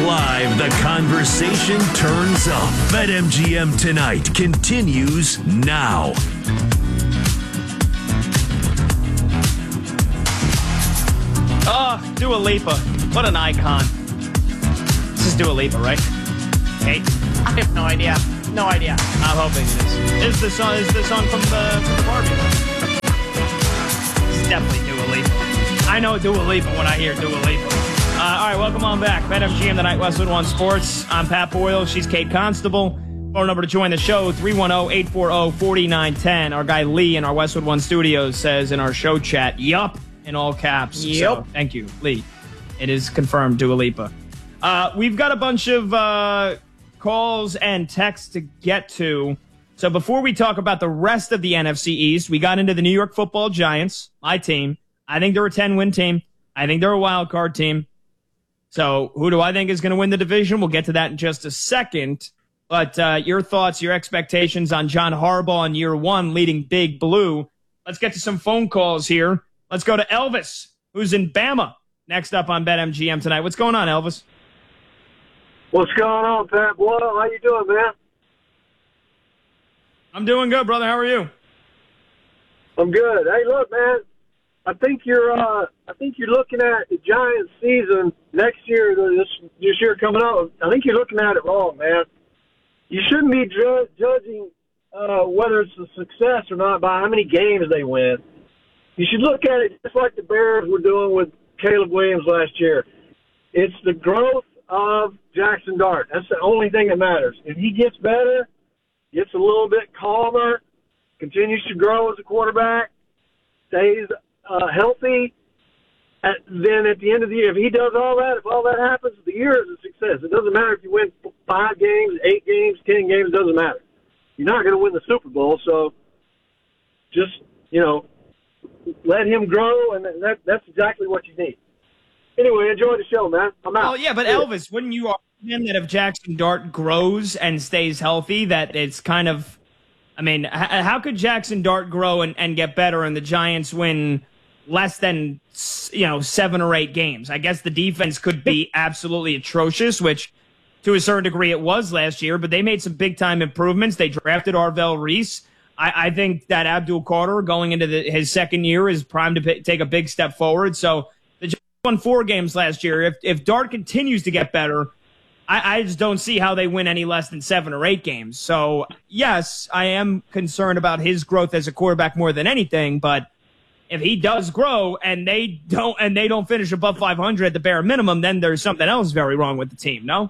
Live, the conversation turns up. BetMGM Tonight continues now. Oh, Dua Lipa. What an icon. This is Dua Lipa, right? Hey, I have no idea. No idea. I'm hoping it is. Is the song from the Barbie? It's definitely Dua Lipa. I know Dua Lipa when I hear Dua Lipa. All right, welcome on back. BetMGM Tonight, Westwood One Sports. I'm Pat Boyle. She's Kate Constable. Phone number to join the show, 310-840-4910. Our guy Lee in our Westwood One studios says in our show chat, yup, in all caps. Yep. So, thank you, Lee. It is confirmed, Dua Lipa. We've got a bunch of calls and texts to get to. So before we talk about the rest of the NFC East, we got into the New York Football Giants, my team. I think they're a 10-win team. I think they're a wild card team. So who do I think is going to win the division? We'll get to that in just a second. But your thoughts, your expectations on John Harbaugh in year one leading Big Blue. Let's get to some phone calls here. Let's go to Elvis, who's in Bama, next up on BetMGM Tonight. What's going on, Elvis? What's going on, Pat Boyle? How you doing, man? I'm doing good, brother. How are you? I'm good. Hey, look, man. I think you're looking at the Giants season next year, this year coming up. I think you're looking at it wrong, man. You shouldn't be judging whether it's a success or not by how many games they win. You should look at it just like the Bears were doing with Caleb Williams last year. It's the growth of Jackson Dart. That's the only thing that matters. If he gets better, gets a little bit calmer, continues to grow as a quarterback, stays healthy, then at the end of the year, if he does all that, if all that happens, the year is a success. It doesn't matter if you win 5 games, 8 games, 10 games, it doesn't matter. You're not going to win the Super Bowl, so just, let him grow, and that's exactly what you need. Anyway, enjoy the show, man. I'm out. Oh, yeah, but Elvis, wouldn't you argue that if Jackson Dart grows and stays healthy, that it's kind of, how could Jackson Dart grow and get better and the Giants win less than, 7 or 8 games? I guess the defense could be absolutely atrocious, which to a certain degree it was last year, but they made some big-time improvements. They drafted Arvell Reese. I think that Abdul Carter going into his second year is primed to take a big step forward. So the Giants won 4 games last year. If Dart continues to get better, I just don't see how they win any less than 7 or 8 games. So, yes, I am concerned about his growth as a quarterback more than anything, but if he does grow and they don't finish above 500 at the bare minimum, then there's something else very wrong with the team, no?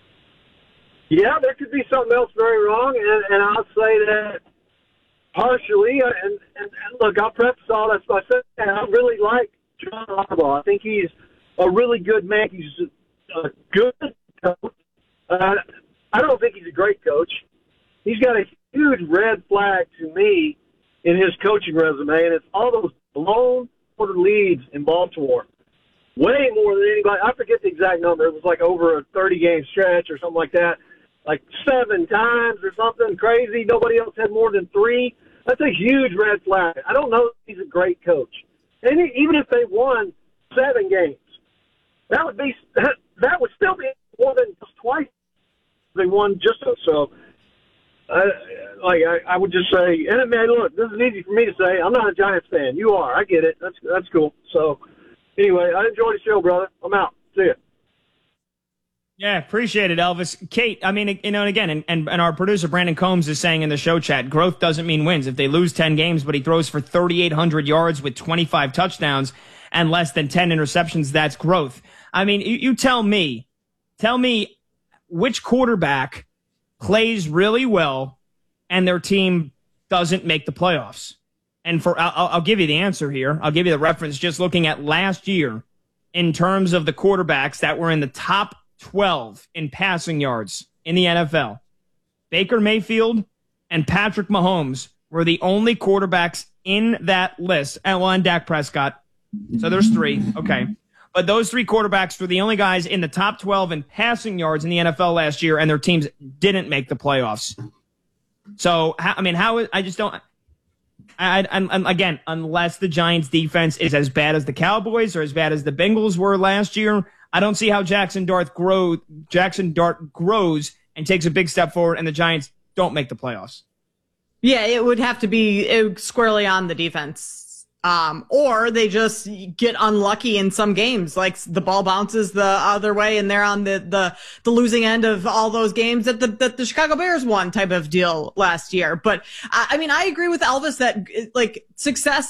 Yeah, there could be something else very wrong, and I'll say that partially, and look, I'll preface all that by saying I really like John Harbaugh. I think he's a really good man. He's a good coach. I don't think he's a great coach. He's got a huge red flag to me in his coaching resume, and it's all those blown quarter leads in Baltimore. Way more than anybody. I forget the exact number. It was like over a 30-game stretch or something like that. Like 7 times or something crazy. Nobody else had more than 3. That's a huge red flag. I don't know if he's a great coach. And even if they won 7 games, that would still be more than just twice they won just so. I would just say, and man, look, this is easy for me to say. I'm not a Giants fan. You are. I get it. That's cool. So anyway, I enjoy the show, brother. I'm out. See ya. Yeah, appreciate it, Elvis. Kate, and again, and our producer, Brandon Combs, is saying in the show chat, growth doesn't mean wins. If they lose 10 games, but he throws for 3,800 yards with 25 touchdowns and less than 10 interceptions, that's growth. You tell me which quarterback plays really well and their team doesn't make the playoffs. And I'll give you the answer here. I'll give you the reference just looking at last year in terms of the quarterbacks that were in the top 12 in passing yards in the NFL. Baker Mayfield and Patrick Mahomes were the only quarterbacks in that list. And Dak Prescott. So there's 3. Okay. But those 3 quarterbacks were the only guys in the top 12 in passing yards in the NFL last year, and their teams didn't make the playoffs. So, again, unless the Giants defense is as bad as the Cowboys or as bad as the Bengals were last year, I don't see how Jackson Dart grows and takes a big step forward, and the Giants don't make the playoffs. Yeah, it would have to be squarely on the defense. Or they just get unlucky in some games, like the ball bounces the other way and they're on the losing end of all those games that the Chicago Bears won type of deal last year. But I mean, I agree with Elvis that like success